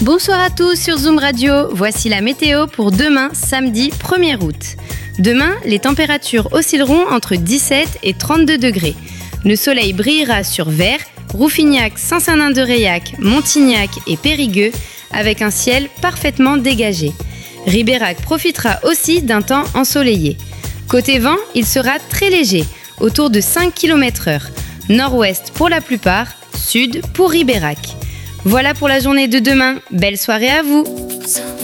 Bonsoir à tous sur Zoom Radio, voici la météo pour demain, samedi 1er août. Demain, les températures oscilleront entre 17 et 32 degrés. Le soleil brillera sur Vert, Rouffignac, Saint-Sanin-de-Réac, Montignac et Périgueux, avec un ciel parfaitement dégagé. Ribérac profitera aussi d'un temps ensoleillé. Côté vent, il sera très léger, autour de 5 km/h. Nord-ouest pour la plupart, sud pour Ribérac. Voilà pour la journée de demain. Belle soirée à vous!